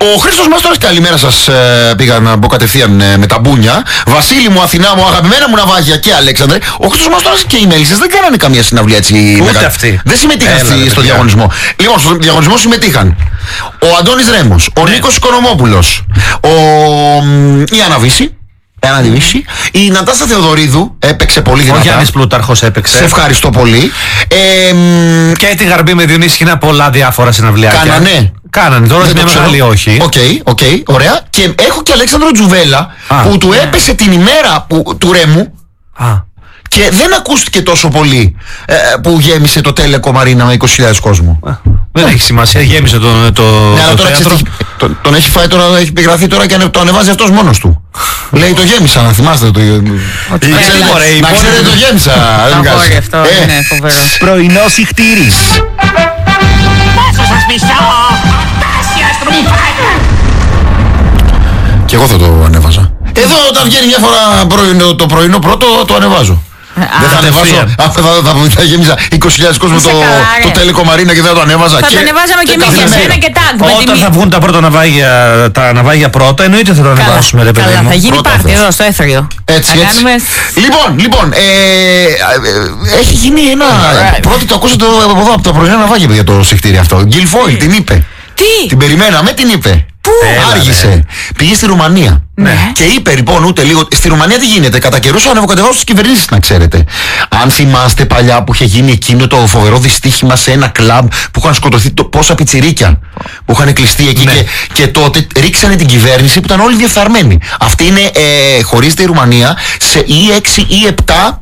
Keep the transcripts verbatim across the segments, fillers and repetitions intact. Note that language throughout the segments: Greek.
Ο Χρήστος Μάστορας, καλημέρα σας. Ε, πήγα να μπω κατευθείαν ε, με τα μπούνια. Βασίλη μου, Αθηνά μου, αγαπημένα μου ναυάγια και Αλέξανδρε. Ο Χρήστος Μάστορας και οι Μέλισσες δεν κάνανε καμία συναυλία έτσι. Ούτε μεγα... αυτοί. Δεν συμμετείχαν Έλα, στη, ρε, στο παιδιά. διαγωνισμό. Λοιπόν, στο διαγωνισμό συμμετείχαν ο Αντώνης Ρέμος, ο Ναι. Νίκος Οικονομόπουλος, ο... η Άννα Βύση. Ένα Δημήσι. Η Νατάστα Θεοδωρίδου έπαιξε πολύ δυνατά. Ο Γιάννης Πλούταρχος έπαιξε. Σε ευχαριστώ πολύ. Ε, μ, Και τη Γαρμπή με Διονύση είναι πολλά διάφορα συναυλιάκια. Κάνανε. Κάνανε. Τώρα δεν είναι το ξέρω. μεγάλη όχι. Οκ, οκ, ωραία. Και έχω και Αλέξανδρο Τζουβέλα Α. που του έπεσε την ημέρα που, του Ρέμου Α. και δεν ακούστηκε τόσο πολύ ε, που γέμισε το Τέλεκο Μαρίνα με είκοσι χιλιάδες κόσμο. Δεν έχει σημασία, γέμισε το, το, Ναι, αλλά το τώρα θέατρο. ξέρεις τι- τον, τον έχει φάει τώρα, έχει επιγραφεί τώρα και ανε- το ανεβάζει αυτός μόνος του. Λέει το γέμισα, να θυμάστε το. Να ξέρετε, ωραία, η να μόνη- ξέρετε το γέμισα. δεν Αγόρι βγάζει. αυτό, Ε, είναι φοβερό. Πρωινό συχτήρι. Πόσο σας μισώ! Φαντάσια στρουμφάκια! Και εγώ θα το ανέβαζα. Εδώ όταν βγαίνει μια φορά πρωινό, το πρωινό πρώτο το ανεβάζω. Δεν θα ανεβάσω. κατευθείαν. Α, Θα, θα, θα, θα γέμιζα είκοσι χιλιάδες κόσμο Είσαι το, καλά, ρε. το Τέλεκο Μαρίνα και δεν θα το ανέβαζα. Θα και, το ανεβάζαμε και εμείς κάθε για μέρα. μένα και τάγκ. με Όταν τιμή. θα βγουν τα πρώτα ναυάγια, τα ναυάγια πρώτα, εννοείται θα το Καλά, ανεβάσουμε, ρε παιδί καλά, μου. θα γίνει Πρώτα πάρτι θες. εδώ στο Έθριο. Έτσι, Θα έτσι. κάνουμε... Λοιπόν, λοιπόν, ε, ε, ε, έχει γίνει ένα. Alright. Πρώτη το ακούσατε από εδώ από τα πρωινά ναυάγια για το συχτήρι αυτό. Γκίλ Φόιλ την είπε. Τι! Την περιμέναμε, την είπε. Πού? Έλα, Άργησε. ρε. Πήγε στη Ρουμανία. Ναι. Και είπε λοιπόν ούτε λίγο. Στη Ρουμανία τι γίνεται. Κατά καιρούς ανεβοκατεβάζουν στις κυβερνήσεις, να ξέρετε. Αν θυμάστε παλιά που είχε γίνει εκείνο το φοβερό δυστύχημα σε ένα κλαμπ που είχαν σκοτωθεί το, πόσα πιτσιρίκια που είχαν κλειστεί εκεί Ναι. και, και τότε ρίξανε την κυβέρνηση που ήταν όλοι διεφθαρμένοι. Αυτή είναι, ε, χωρίζεται η Ρουμανία σε ή έξι ή επτά.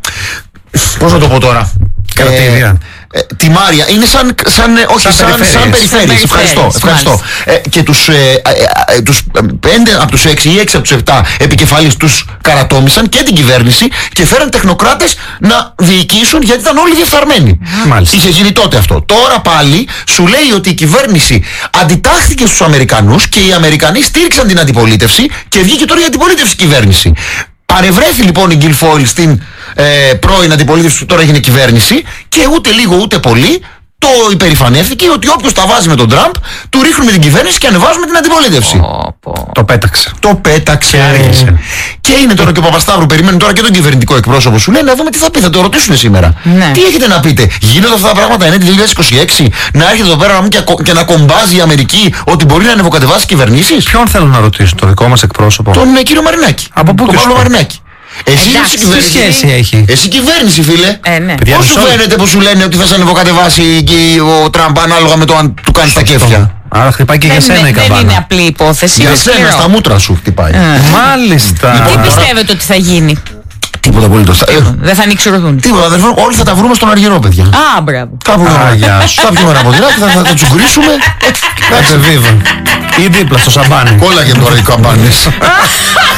Πώς να το πω τώρα. Κρατήδια. Ε, τη Μάρια είναι σαν, σαν, ε, όχι, Σαν σαν, σαν περιφέρειες. περιφέρειες. Σαν Ευχαριστώ, περιφέρειες, ευχαριστώ. Ε, και τους, ε, ε, ε, τους ε, πέντε από τους έξι ή έξι από τους επτά επικεφαλείς τους καρατόμησαν και την κυβέρνηση και φέραν τεχνοκράτες να διοικήσουν γιατί ήταν όλοι διεφθαρμένοι. Μάλιστα. Είχε γίνει τότε αυτό. Τώρα πάλι σου λέει ότι η κυβέρνηση αντιτάχθηκε στους Αμερικανούς και οι Αμερικανοί στήριξαν την αντιπολίτευση και βγήκε τώρα η αντιπολίτευση κυβέρνηση. Παρευρέθη λοιπόν η Γκίλ Φόιλ στην ε, πρώην αντιπολίτευση που τώρα έγινε κυβέρνηση και ούτε λίγο ούτε πολύ το υπερηφανεύθηκε ότι όποιος τα βάζει με τον Τραμπ του ρίχνουμε την κυβέρνηση και ανεβάζουμε την αντιπολίτευση. Πω, πω. Το πέταξε. Το πέταξε. Και άργησε. Και είναι τώρα και ο Παπασταύρου, περιμένει τώρα και τον κυβερνητικό εκπρόσωπο σου. Λέει να δούμε τι θα πει, θα το ρωτήσουν σήμερα. Ναι. Τι έχετε να πείτε, γίνονται αυτά τα πράγματα είναι το δύο χιλιάδες είκοσι έξι, να έρχεται εδώ πέρα και, και να κομπάζει η Αμερική ότι μπορεί να ανεβοκατεβάσει κυβερνήσεις. Ποιον θέλουν να ρωτήσουν, το δικό μας εκπρόσωπο. Τον ε, κύριο Μαρινάκη. Από πού τον και Παύλο σου? Μαρινάκη. Εσύ Εντάξει, είσαι τι Τι σχέση έχει. Εσύ κυβέρνηση, φίλε. Ε, ναι. Παιδιά, Πώς σου μισό. φαίνεται που σου λένε ότι θα σε ανεβοκατεβάσει και ο Τραμπ ανάλογα με το αν του κάνει τα κέφια. Άρα χτυπάει και για Δεν, σένα η δεν είναι καμπάνα. απλή υπόθεση. Για είναι σένα σκληρό. στα μούτρα σου χτυπάει. Μάλιστα. Τι Λοιπόν, πιστεύετε ότι θα γίνει? Τίποτα απολύτως. Ε, Δεν θα ανοίξει ουρδούν. Τίποτα, αδερφό, όλοι θα τα βρούμε στον Αργυρό, παιδιά. Α, μπράβο. Κάπου Α, γεια σου. θα πιούμε ένα ποδηλάκι, θα, θα, θα τσουγκρίσουμε. Επεβίβα. Ή δίπλα στο σαμπάνι. Κόλλαγε τώρα οι καμπάνες.